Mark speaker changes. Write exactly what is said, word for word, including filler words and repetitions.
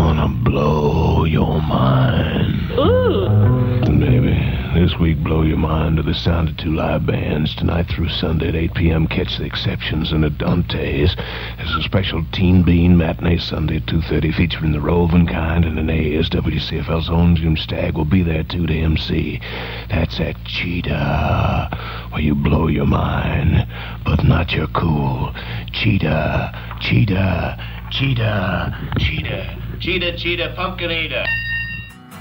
Speaker 1: gonna blow your mind.
Speaker 2: Ooh.
Speaker 1: Baby, this week blow your mind to the sound of two live bands. Tonight through Sunday at eight p.m. Catch the Exceptions and at Dante's. There's a special Teen Bean matinee Sunday at two thirty featuring the Roving Kind and an A S W C F L's own Jim Stagg will be there too to M C. That's at Cheetah, where you blow your mind, but not your cool. Cheetah, Cheetah, Cheetah, Cheetah, Cheetah, Cheetah, Pumpkin Eater.